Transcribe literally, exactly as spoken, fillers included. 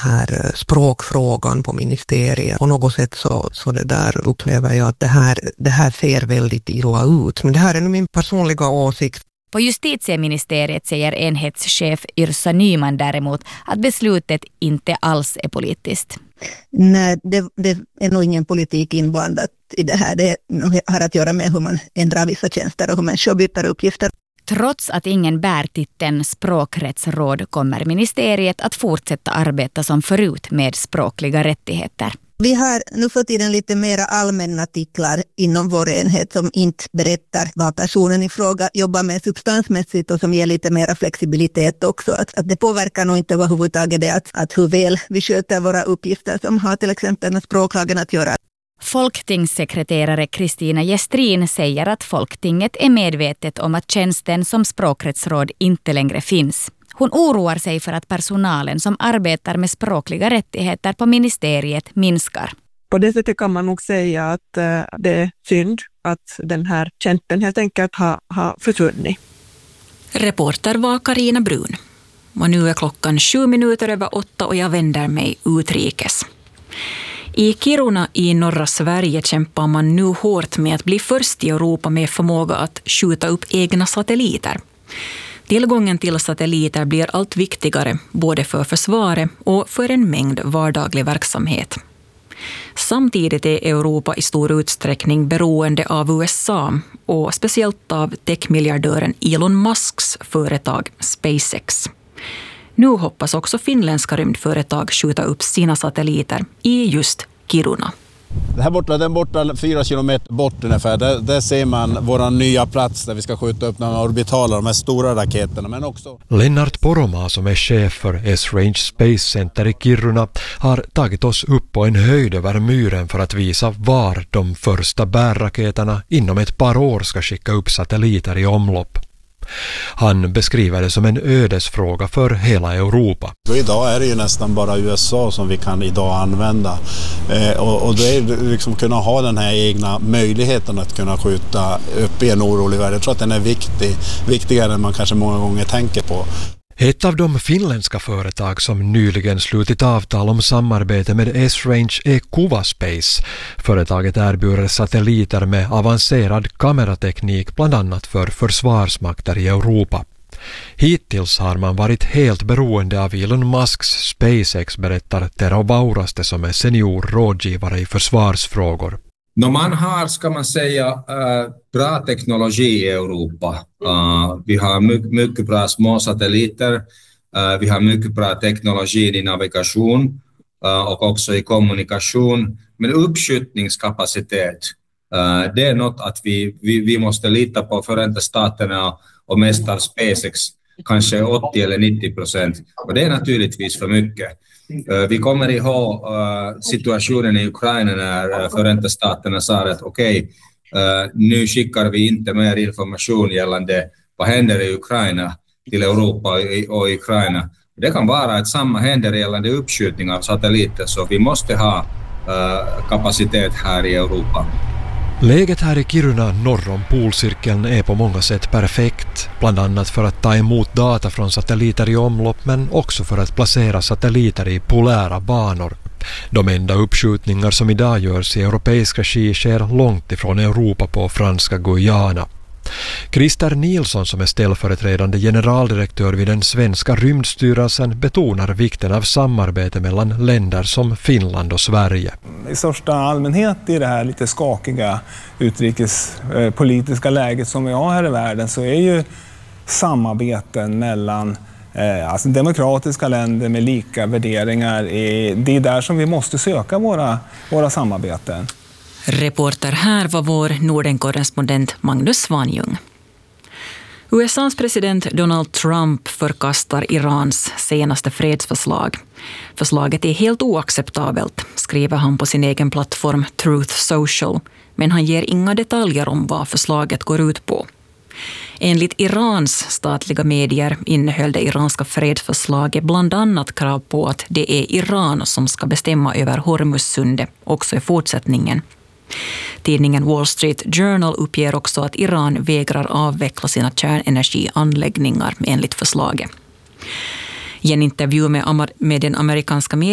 här språkfrågan på ministeriet. På något sätt så, så det där upplever jag att det här, det här ser väldigt illa ut. Men det här är nu min personliga åsikt. På justitieministeriet säger enhetschef Yrsa Nyman däremot att beslutet inte alls är politiskt. Nej, det, det är nog ingen politik inblandat i det här. Det har att göra med hur man ändrar vissa tjänster och hur man byter uppgifter. Trots att ingen bär titeln språkrättsråd kommer ministeriet att fortsätta arbeta som förut med språkliga rättigheter. Vi har nu för tiden lite mera allmänna artiklar inom vår enhet som inte berättar vad personen i fråga jobbar med substansmässigt och som ger lite mera flexibilitet också. Att, att det påverkar nog inte överhuvudtaget det att, att hur väl vi sköter våra uppgifter som har till exempel med språklagen att göra. Folktingssekreterare Kristina Gestrin säger att Folktinget är medvetet om att tjänsten som språkrättsråd inte längre finns. Hon oroar sig för att personalen som arbetar med språkliga rättigheter på ministeriet minskar. På det sättet kan man nog säga att uh, det är synd att den här tjänsten helt enkelt har, har försvunnit. Reporter var Karina Brun. Och nu är klockan sju minuter över åtta och jag vänder mig utrikes. I Kiruna i norra Sverige kämpar man nu hårt med att bli först i Europa med förmåga att skjuta upp egna satelliter. Tillgången till satelliter blir allt viktigare både för försvaret och för en mängd vardaglig verksamhet. Samtidigt är Europa i stor utsträckning beroende av U S A och speciellt av techmiljardören Elon Musks företag SpaceX. Nu hoppas också finländska rymdföretag skjuta upp sina satelliter i just Kiruna. Det här borta, den borta fyra kilometer bort ungefär, där, där ser man vår nya plats där vi ska skjuta upp några orbitaler, de här stora raketerna. Men också... Lennart Poromaa som är chef för S-Range Space Center i Kiruna har tagit oss upp på en höjd över myren för att visa var de första bärraketerna inom ett par år ska skicka upp satelliter i omlopp. Han beskriver det som en ödesfråga för hela Europa. Idag är det ju nästan bara U S A som vi kan idag använda. Eh, och, och det är liksom kunna ha den här egna möjligheten att kunna skjuta upp i en orolig värld. Jag tror att den är viktig, viktigare än man kanske många gånger tänker på. Ett av de finländska företag som nyligen slutit avtal om samarbete med S-Range är Kuva Space. Företaget erbjuder satelliter med avancerad kamerateknik bland annat för försvarsmakter i Europa. Hittills har man varit helt beroende av Elon Musks SpaceX, berättar Tero Vauraste som är senior rådgivare i försvarsfrågor. No, man har, ska man säga, äh, bra teknologi i Europa. Äh, vi har mycket, mycket bra små satelliter. Äh, vi har mycket bra teknologi i navigation äh, och också i kommunikation. Men uppskjutningskapacitet, äh, det är något att vi, vi, vi måste lita på Förenta Staterna och mest av SpaceX, kanske åttio eller nittio procent. Och det är naturligtvis för mycket. Vi kommer ihåg uh, situationen i Ukraina när uh, Förenta Staterna sa att okej, okay, uh, nu skickar vi inte mer information gällande vad händer i Ukraina till Europa och, och Ukraina. Det kan vara att samma händer gällande uppskjutning av satelliter, så vi måste ha uh, kapacitet här i Europa. Läget här i Kiruna norr om polcirkeln är på många sätt perfekt, bland annat för att ta emot data från satelliter i omlopp men också för att placera satelliter i polära banor. De enda uppskjutningar som idag görs i europeisk regi sker långt ifrån Europa på franska Guyana. Christer Nilsson som är ställföreträdande generaldirektör vid den svenska rymdstyrelsen betonar vikten av samarbete mellan länder som Finland och Sverige. I största allmänhet i det här lite skakiga utrikespolitiska läget som vi har här i världen så är ju samarbeten mellan eh, alltså demokratiska länder med lika värderingar, är, det är där som vi måste söka våra, våra samarbeten. Reporter här var vår Norden-korrespondent Magnus Svanjung. U S A:s president Donald Trump förkastar Irans senaste fredsförslag. Förslaget är helt oacceptabelt, skriver han på sin egen plattform Truth Social, men han ger inga detaljer om vad förslaget går ut på. Enligt Irans statliga medier innehöll det iranska fredsförslaget bland annat krav på att det är Iran som ska bestämma över Hormuzsundet också i fortsättningen. Tidningen Wall Street Journal uppger också att Iran vägrar avveckla sina kärnenergianläggningar enligt förslaget. I en intervju med, med den amerikanska medien